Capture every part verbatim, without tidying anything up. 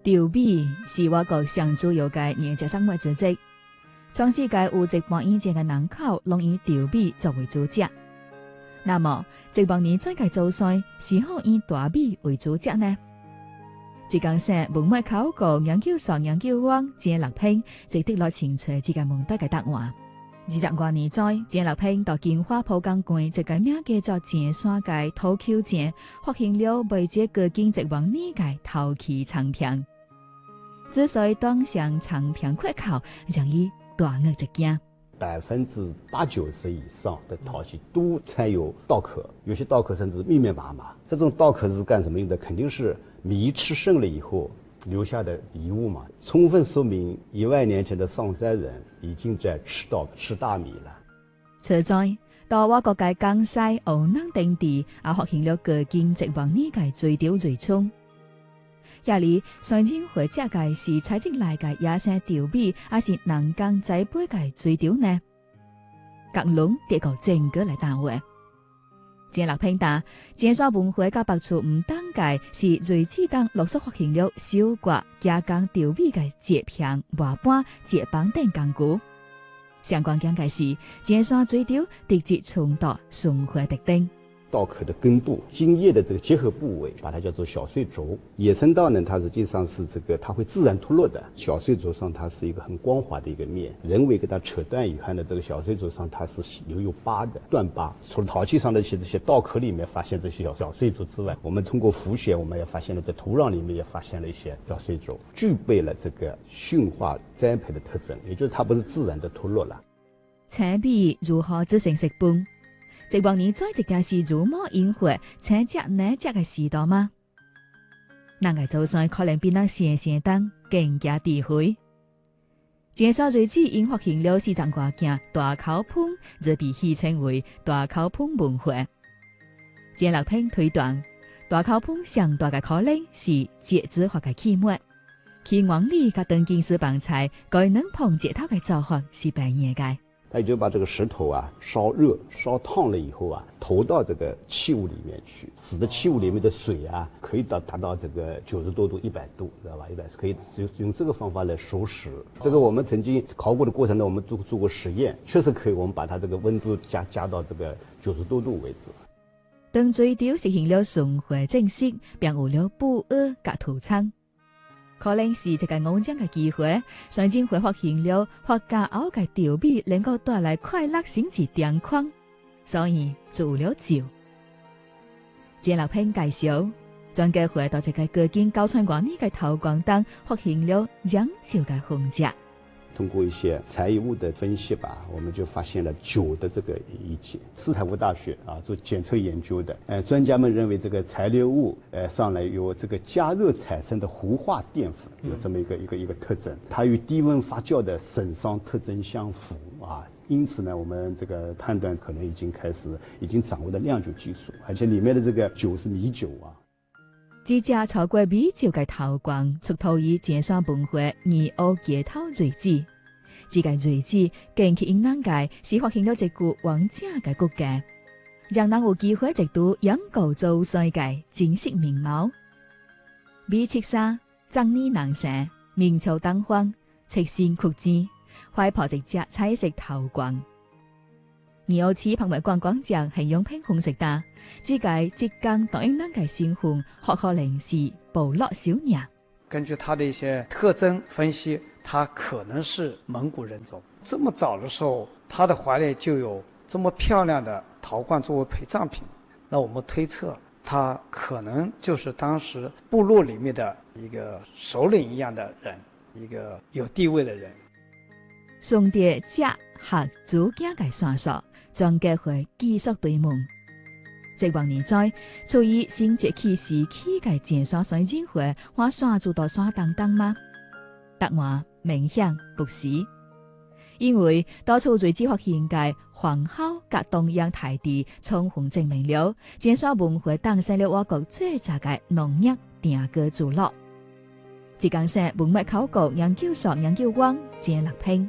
稻米是我國上主要嘅農業生活之一。全世界有一半以上嘅人口攏以稻米作為主食。那麼，一萬年前嘅祖先是否以大米為主食呢？浙江省文物考古研究所研究員鄭立平直接來清楚這個問題嘅答案。二十多年前，鄭立平到金華浦江縣一個名叫做尖山嘅土丘井，發現了未接過境一萬年嘅陶器長片。之所以當上長片缺口，讓伊大愕一驚。 百分之八九十以上的陶器都掺有稻殼，有些稻殼甚至密密麻麻。這種稻殼是幹什麼用的？肯定是米吃剩了以後留下的遺物嘛，充分說明一萬年前的上山人已經在吃稻吃大米了。 此在到我國嘅江西湖南等地，也發現了過境一萬年嘅水稻瑞春。遐裡雖然會食嘅是採集來嘅野生稻米，還是人工栽培嘅水稻呢？各攏得個證據來答話。鄭立平答，尖山文化甲北處唔等嘅是瑞子當陸續發現了小刮加工稻米嘅節片、瓦板、節棒等工具。相關講嘅是尖山水稻地質衝突生活特徵。 稻殼的根部、莖葉的這個結合部位，把它叫做小碎軸。野生稻呢，它實際上是這個，它會自然脫落的。小碎軸上，它是一個很光滑的一個面，人為給它扯斷以後呢，這個小碎軸上它是留有疤的斷疤。除了陶器上的一些這些稻殼裡面發現這些小小碎軸之外，我們通過腐選，我們也發現了在土壤裡面也發現了一些小碎軸，具備了這個馴化栽培的特徵，也就是它不是自然的脫落了。 青米如何製成食飯？一萬年前一件是茹毛飲血、青汁奶汁嘅時代嗎？人嘅祖先可能比咱先先當更加智慧。尖山瑞子因發現了四十多件大口盆，就被戲稱為大口盆文化。鄭立平推斷，大口盆上大嘅可能是節子化嘅器物，其原理甲當今式飯菜該能碰節頭嘅做法是不一樣嘅。 他也就把這個石頭啊燒熱、燒燙了以後啊，投到這個器物裡面去，使得器物裡面的水啊可以到達到這個九十多度、一百度，知道吧？一百可以用用這個方法來熟食。這個我們曾經考古的過程中，我們做做過實驗，確實可以，我們把它這個溫度加加到這個九十多度為止。 當水稻實現了純化正式，並有了布額甲土倉。可能是一個偶然嘅機會，上天會發現了發酵後嘅稻米能夠帶來快樂升級狀況，所以做了酒。鄭立平介紹，專家會到一個過境九千多年嘅陶罐當，發現了釀酒嘅方式。 通過一些殘餘物的分析吧，我們就發現了酒的這個遺跡。斯坦福大學啊做檢測研究的，呃，專家們認為這個殘留物，呃，上來有這個加熱產生的糊化澱粉，有這麼一個一個一個特徵，它與低溫發酵的沈桑特徵相符啊。因此呢，我們這個判斷可能已經開始，已經掌握了釀酒技術，而且裡面的這個酒是米酒啊。 這隻超過米酒嘅陶罐，出土於尖山文化二號街頭瑞子。這個瑞子更吸引人嘅是發現了一具完整嘅骨架，讓人有機會一睹仰高祖先嘅真實面貌。米七三、張呢南山、明朝東方、七星曲子，懷抱一隻彩色陶罐。二號市拍賣觀光獎係用偏紅色的，只計浙江當應人嘅新婚，或可能是部落小娘。 根據它的一些特徵分析，它可能是蒙古人種。這麼早的時候，它的懷裡就有這麼漂亮的陶罐作為陪葬品，那我們推測，它可能就是當時部落裡面的一個首領一樣的人，一個有地位的人。 上帝結合祖家嘅線索，將機會繼續對門。一萬年在處於新石器時期嘅尖山水晶會，我山做到山當當嗎？答案明顯不是，因為當初瑞子發現嘅皇后甲東洋大地，充分證明了尖山文化誕生了我國最早嘅農業定居聚落。浙江省文物考古研究所研究員鄭立平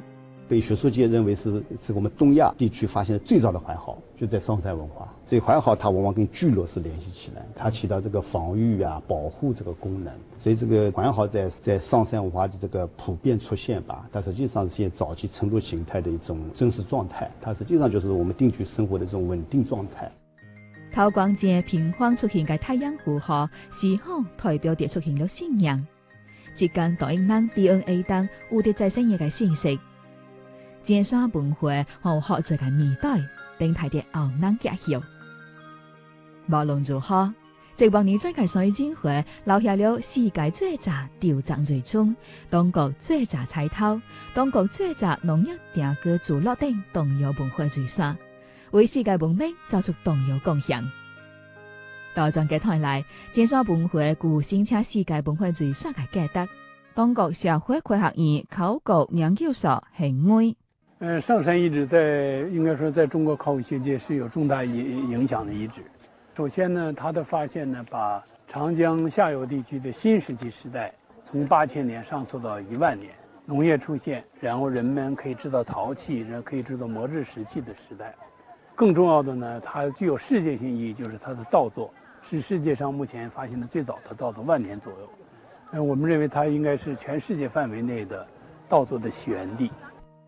被学术界认为是是我们东亚地区发现的最早的环壕，就在上山文化。所以环壕它往往跟聚落是联系起来，它起到这个防御啊、保护这个功能。所以这个环壕在在上山文化的这个普遍出现吧，它实际上是现早期村落形态的一种真实状态，它实际上就是我们定居生活的这种稳定状态。 透光這平方出現嘅太陽符號，是否代表着出現了信仰？即間導引人 D N A 當有啲再生嘢嘅信息，尖山文化和學者嘅年代，定睇啲後人結曉。無論如何，直往年真嘅水晶會留下了世界最早調查瑞春、中國最早採頭、中國最早農業定居聚落等東亞文化遺產。為世界文明作出重要貢獻。多種嘅睇來，尖山文化具申請世界文化遺產嘅價值。中國社會科學院考古研究所邢威， 呃，上山遺址在應該說在中國考古學界是有重大影影響的遺址。首先呢，它的發現呢，把長江下游地區的新石器時代從八千年上溯到一萬年，農業出現，然後人們可以製造陶器，然後可以製造磨製石器的時代。更重要的呢，它具有世界性意義，就是它的稻作是世界上目前發現的最早的稻作，萬年左右。呃，我們認為它應該是全世界範圍內的稻作的起源地。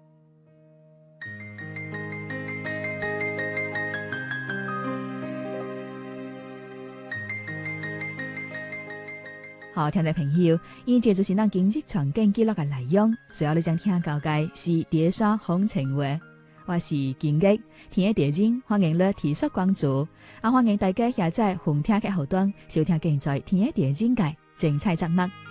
好，聽眾朋友，以這就是咱經濟場景記錄嘅內容，最後你將聽到嘅是碟山風情話。我是建吉，聽地景，歡迎你提出關注，啊歡迎大家下載紅聽嘅後端，收聽現在聽地景嘅精彩節目。